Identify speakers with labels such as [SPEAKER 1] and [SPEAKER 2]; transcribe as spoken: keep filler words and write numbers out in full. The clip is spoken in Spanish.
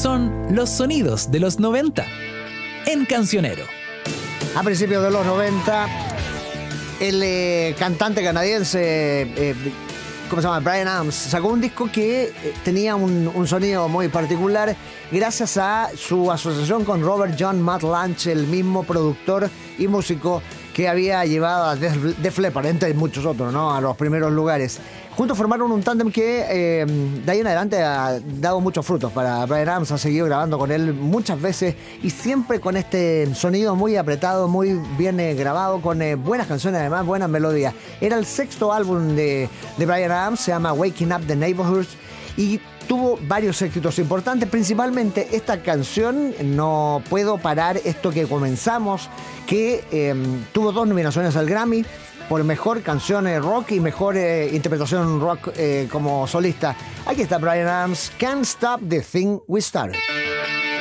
[SPEAKER 1] son los sonidos de los noventa en Cancionero.
[SPEAKER 2] A principios de los noventa, el eh, cantante canadiense, eh, ¿cómo se llama? Bryan Adams, sacó un disco que eh, tenía un, un sonido muy particular gracias a su asociación con Robert John Matt Lange, el mismo productor y músico que había llevado a Def, Def Leppard, entre muchos otros, ¿no?, a los primeros lugares. Juntos formaron un tándem que eh, de ahí en adelante ha dado muchos frutos para Bryan Adams. Ha seguido grabando con él muchas veces y siempre con este sonido muy apretado, muy bien eh, grabado, con eh, buenas canciones, además buenas melodías. Era el sexto álbum de, de Bryan Adams, se llama Waking Up the Neighborhoods, y tuvo varios éxitos importantes, principalmente esta canción, No Puedo Parar Esto Que Comenzamos, que eh, tuvo dos nominaciones al Grammy por mejor canción rock y mejor eh, interpretación rock eh, como solista. Aquí está Bryan Adams, Can't Stop the Thing We Started.